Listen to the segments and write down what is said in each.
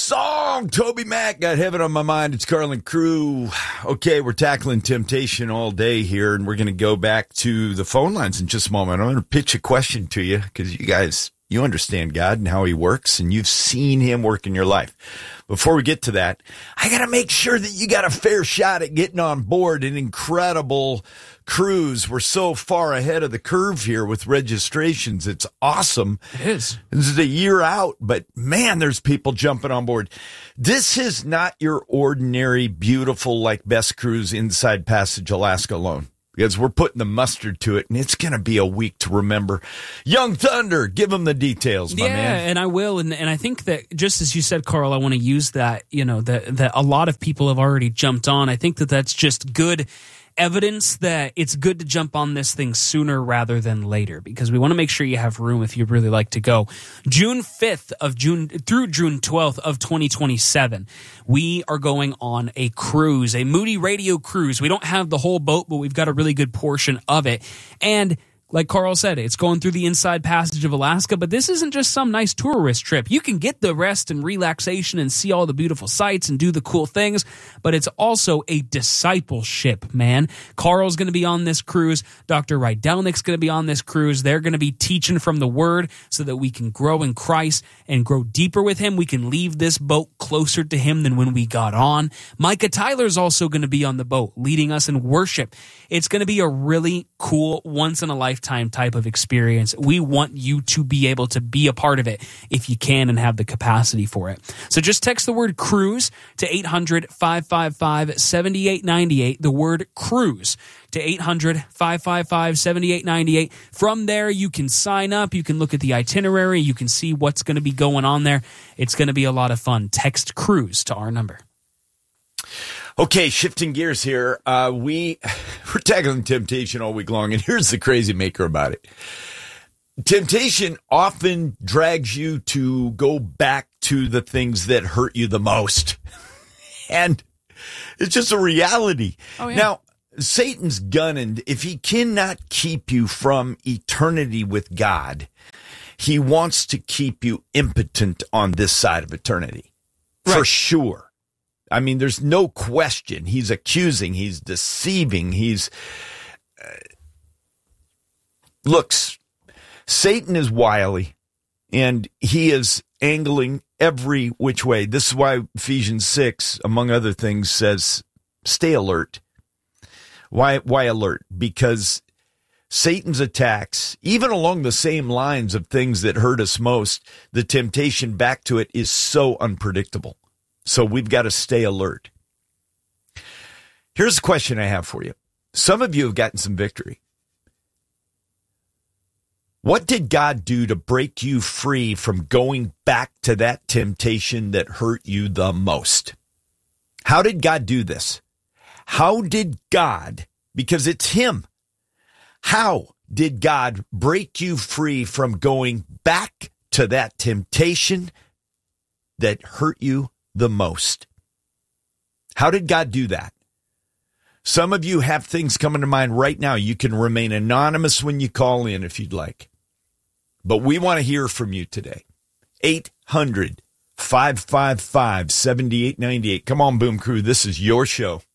song. Toby Mac, Got Heaven on My Mind. It's Carlin Crew. Okay, we're tackling temptation all day here, and we're going to go back to the phone lines in just a moment. I'm going to pitch a question to you because you guys, you understand God and how he works, and you've seen him work in your life. Before we get to that, I got to make sure that you got a fair shot at getting on board an incredible cruise. We're so far ahead of the curve here with registrations. It's awesome. It is. This is a year out, but man, there's people jumping on board. This is not your ordinary, beautiful, like best cruise inside Passage, Alaska alone. Because we're putting the mustard to it, and it's going to be a week to remember. Young Thunder, give them the details, my man. Yeah, and I will. And I think that just as you said, Carl, I want to use that, that a lot of people have already jumped on. I think that that's just good evidence that it's good to jump on this thing sooner rather than later, because we want to make sure you have room if you'd really like to go. June 5th through June 12th of 2027, we are going on a cruise, a Moody Radio cruise. We don't have the whole boat, but we've got a really good portion of it. And like Carl said, it's going through the inside passage of Alaska, but this isn't just some nice tourist trip. You can get the rest and relaxation and see all the beautiful sights and do the cool things, but it's also a discipleship, man. Carl's going to be on this cruise. Dr. Rydelnik's going to be on this cruise. They're going to be teaching from the Word so that we can grow in Christ and grow deeper with Him. We can leave this boat closer to Him than when we got on. Micah Tyler's also going to be on the boat, leading us in worship. It's going to be a really cool, once-in-a-lifetime type of experience. We want you to be able to be a part of it if you can and have the capacity for it. So just text the word cruise to 800-555-7898, the word cruise to 800-555-7898. From there, you can sign up. You can look at the itinerary. You can see what's going to be going on there. It's going to be a lot of fun. Text cruise to our number. Okay, shifting gears here. We're tackling temptation all week long, and here's the crazy maker about it. Temptation often drags you to go back to the things that hurt you the most. And it's just a reality. Oh, yeah. Now, Satan's gunning. If he cannot keep you from eternity with God, he wants to keep you impotent on this side of eternity. Right. For sure. I mean, there's no question. He's accusing, he's deceiving, looks, Satan is wily, and he is angling every which way. This is why Ephesians 6, among other things, says, stay alert. Why alert? Because Satan's attacks, even along the same lines of things that hurt us most, the temptation back to it is so unpredictable. So we've got to stay alert. Here's a question I have for you. Some of you have gotten some victory. What did God do to break you free from going back to that temptation that hurt you the most? How did God do this? How did God, because it's Him, how did God break you free from going back to that temptation that hurt you the most? How did God do that? Some of you have things coming to mind right now. You can remain anonymous when you call in if you'd like. But we want to hear from you today. 800-555-7898. Come on, Boom Crew. This is your show.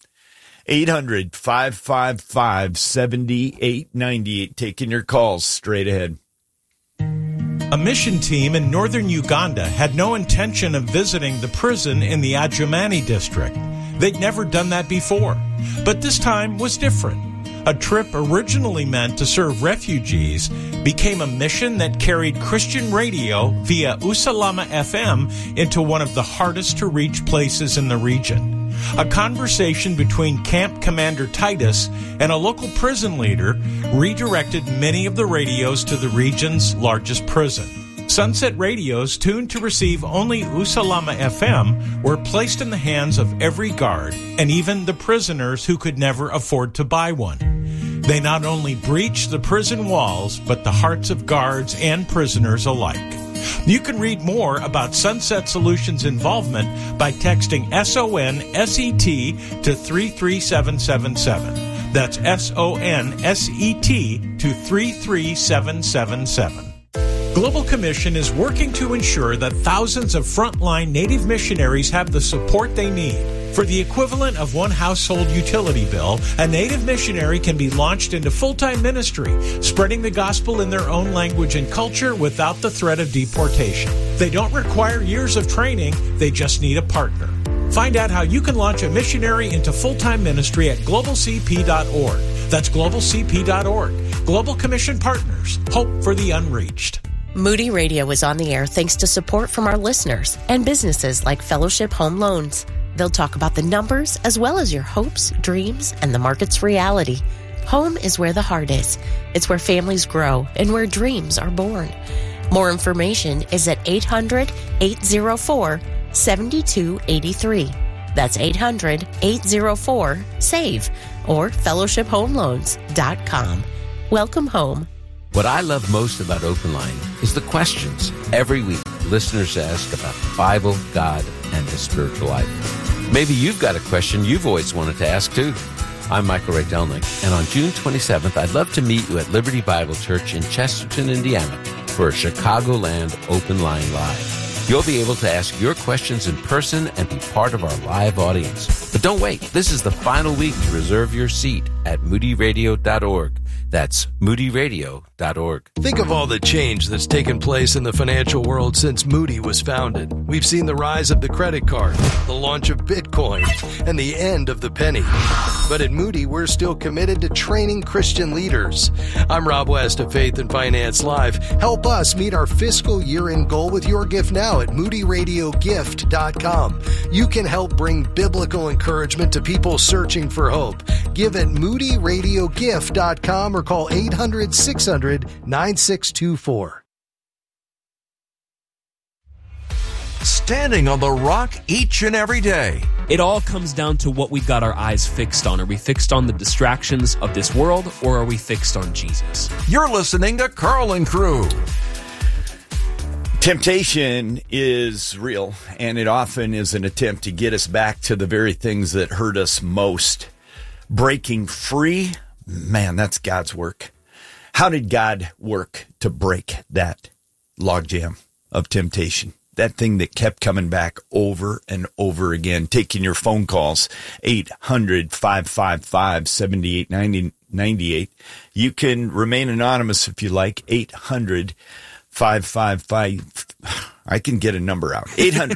800-555-7898. Taking your calls straight ahead. A mission team in northern Uganda had no intention of visiting the prison in the Adjumani district. They'd never done that before, but this time was different. A trip originally meant to serve refugees became a mission that carried Christian radio via Usalama FM into one of the hardest to reach places in the region. A conversation between Camp Commander Titus and a local prison leader redirected many of the radios to the region's largest prison. Sunset radios tuned to receive only Usalama FM were placed in the hands of every guard and even the prisoners who could never afford to buy one. They not only breached the prison walls, but the hearts of guards and prisoners alike. You can read more about Sunset Solutions' involvement by texting SONSET to 33777. That's SONSET to 33777. Global Commission is working to ensure that thousands of frontline Native missionaries have the support they need. For the equivalent of one household utility bill, a Native missionary can be launched into full-time ministry, spreading the gospel in their own language and culture without the threat of deportation. They don't require years of training, they just need a partner. Find out how you can launch a missionary into full-time ministry at globalcp.org. That's globalcp.org. Global Commission Partners. Hope for the unreached. Moody Radio is on the air thanks to support from our listeners and businesses like Fellowship Home Loans. They'll talk about the numbers as well as your hopes, dreams, and the market's reality. Home is where the heart is. It's where families grow and where dreams are born. More information is at 800-804-7283. That's 800-804-SAVE or fellowshiphomeloans.com. Welcome home. What I love most about Open Line is the questions every week listeners ask about the Bible, God, and the spiritual life. Maybe you've got a question you've always wanted to ask too. I'm Michael Ray Delnick, and on June 27th, I'd love to meet you at Liberty Bible Church in Chesterton, Indiana, for a Chicagoland Open Line Live. You'll be able to ask your questions in person and be part of our live audience. But don't wait. This is the final week to reserve your seat at moodyradio.org. That's moodyradio.org. Think of all the change that's taken place in the financial world since Moody was founded. We've seen the rise of the credit card, the launch of Bitcoin, and the end of the penny. But at Moody, we're still committed to training Christian leaders. I'm Rob West of Faith and Finance Live. Help us meet our fiscal year-end goal with your gift now at moodyradiogift.com. You can help bring biblical encouragement to people searching for hope. Give at moodyradiogift.com or call 800-600-9624. Standing on the rock each and every day. It all comes down to what we've got our eyes fixed on. Are we fixed on the distractions of this world, or are we fixed on Jesus? You're listening to Carl and Crew. Temptation is real, and it often is an attempt to get us back to the very things that hurt us most. Breaking free, man, that's God's work. How did God work to break that logjam of temptation? That thing that kept coming back over and over again. Taking your phone calls, 800-555-7898. You can remain anonymous if you like, 800-555. I can get a number out.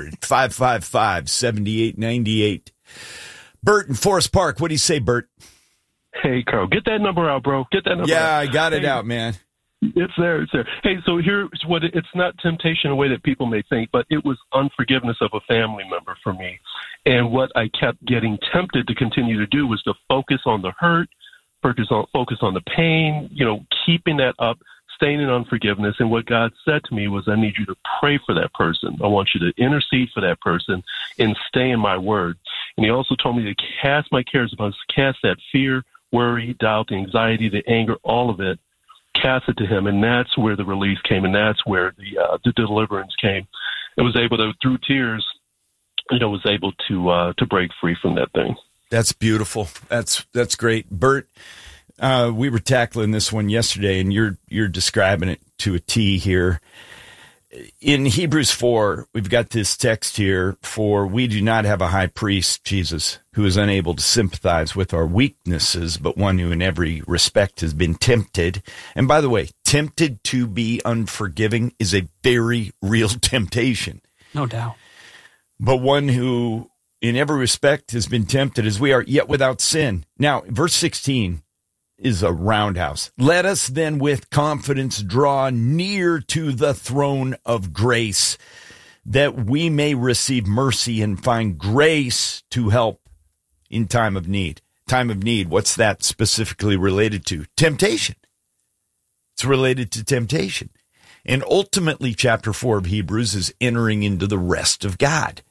800-555-7898. Bert in Forest Park. What do you say, Bert? Hey, Carl, get that number out, bro. Get that number out. Yeah, I got it out, man. It's there. It's there. Hey, so here's what it's not temptation in a way that people may think, but it was unforgiveness of a family member for me. And what I kept getting tempted to continue to do was to focus on the hurt, focus on the pain, keeping that up, staying in unforgiveness. And what God said to me was, I need you to pray for that person. I want you to intercede for that person and stay in my word. And he also told me to cast my cares upon us, cast that fear, worry, doubt, the anxiety, the anger, all of it, cast it to him. And that's where the release came. And that's where the deliverance came. It was able to, through tears, was able to break free from that thing. That's beautiful. That's great. Bert, we were tackling this one yesterday, and you're describing it to a T here. In Hebrews 4, we've got this text here, for we do not have a high priest, Jesus, who is unable to sympathize with our weaknesses, but one who in every respect has been tempted. And by the way, tempted to be unforgiving is a very real temptation. No doubt. But one who in every respect has been tempted as we are, yet without sin. Now, verse 16 is a roundhouse. Let us then with confidence draw near to the throne of grace, that we may receive mercy and find grace to help in time of need. Time of need, what's that specifically related to? Temptation. It's related to temptation. And ultimately, chapter 4 of Hebrews is entering into the rest of God.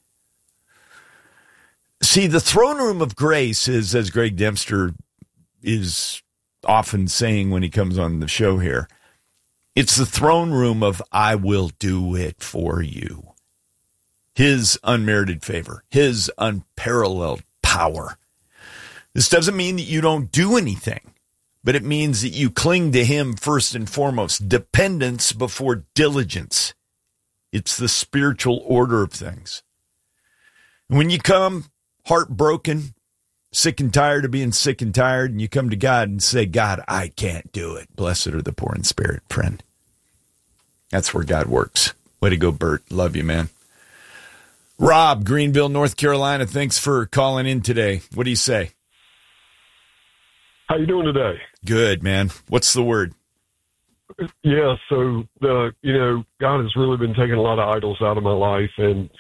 See, the throne room of grace is, as Greg Dempster is often saying when he comes on the show here, it's the throne room of I will do it for you. His unmerited favor, his unparalleled power. This doesn't mean that you don't do anything, but it means that you cling to him first and foremost. Dependence before diligence. It's the spiritual order of things. When you come heartbroken, sick and tired of being sick and tired, and you come to God and say, God, I can't do it. Blessed are the poor in spirit, friend. That's where God works. Way to go, Bert. Love you, man. Rob, Greenville, North Carolina, thanks for calling in today. What do you say? How you doing today? Good, man. What's the word? Yeah, so God has really been taking a lot of idols out of my life, and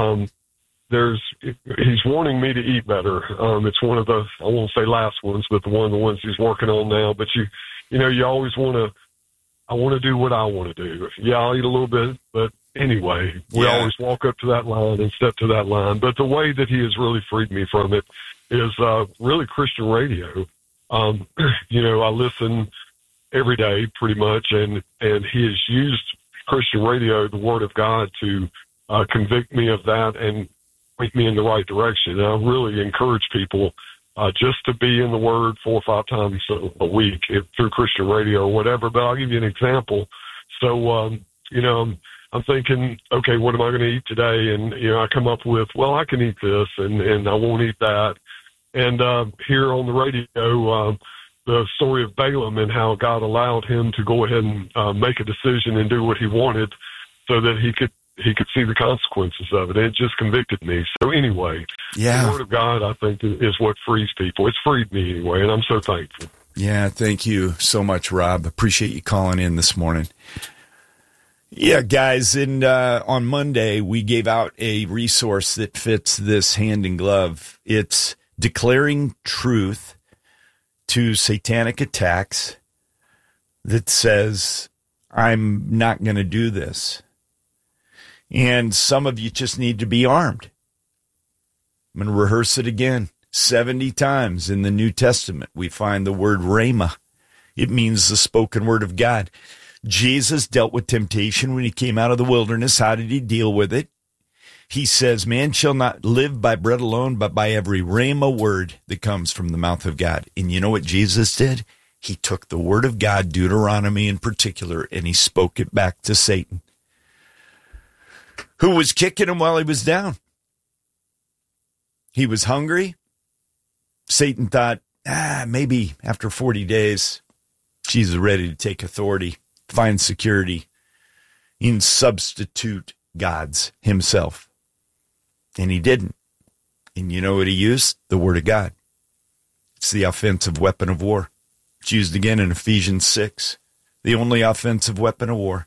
he's wanting me to eat better. It's one of the, I won't say last ones, but one of the ones he's working on now. But you always I want to do what I want to do. Yeah, I'll eat a little bit, but anyway, we always walk up to that line and step to that line. But the way that he has really freed me from it is really Christian radio. I listen every day pretty much, and he has used Christian radio, the Word of God, to convict me of that and point me in the right direction. And I really encourage people just to be in the Word 4 or 5 times a week through Christian radio or whatever. But I'll give you an example. So, I'm thinking, okay, what am I going to eat today? And, I come up with, well, I can eat this and I won't eat that. And here on the radio, the story of Balaam and how God allowed him to go ahead and make a decision and do what he wanted so that he could see the consequences of it. It just convicted me. So anyway, the Word of God, I think, is what frees people. It's freed me anyway, and I'm so thankful. Yeah, thank you so much, Rob. Appreciate you calling in this morning. Yeah, guys, and on Monday, we gave out a resource that fits this hand in glove. It's Declaring Truth to Satanic Attacks that says, I'm not going to do this. And some of you just need to be armed. I'm going to rehearse it again. 70 times in the New Testament, we find the word rhema. It means the spoken word of God. Jesus dealt with temptation when he came out of the wilderness. How did he deal with it? He says, man shall not live by bread alone, but by every rhema word that comes from the mouth of God. And you know what Jesus did? He took the word of God, Deuteronomy in particular, and he spoke it back to Satan, who was kicking him while he was down. He was hungry. Satan thought, maybe after 40 days, Jesus is ready to take authority, find security, and substitute God's himself. And he didn't. And you know what he used? The Word of God. It's the offensive weapon of war. It's used again in Ephesians 6, the only offensive weapon of war.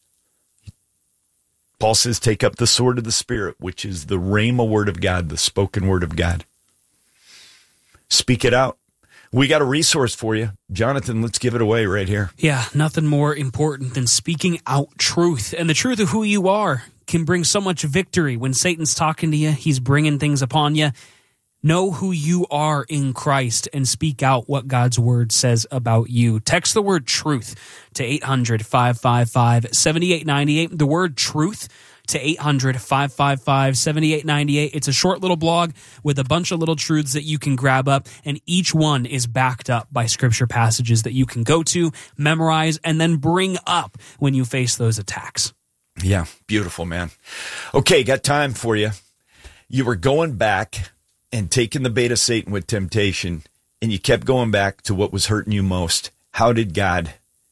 Paul says, take up the sword of the Spirit, which is the rhema word of God, the spoken word of God. Speak it out. We got a resource for you. Jonathan, let's give it away right here. Yeah, nothing more important than speaking out truth. And the truth of who you are can bring so much victory. When Satan's talking to you, he's bringing things upon you. Know who you are in Christ and speak out what God's word says about you. Text the word truth to 800-555-7898. The word truth to 800-555-7898. It's a short little blog with a bunch of little truths that you can grab up, and each one is backed up by scripture passages that you can go to, memorize, and then bring up when you face those attacks. Yeah, beautiful, man. Okay, got time for you. You were going back and taking the bait of Satan with temptation, and you kept going back to what was hurting you most. How did God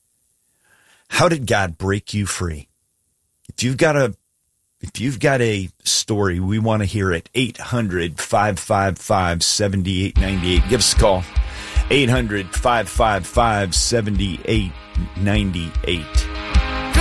break you free? If you've got a story, we want to hear it. 800-555-7898. Give us a call. 800-555-7898.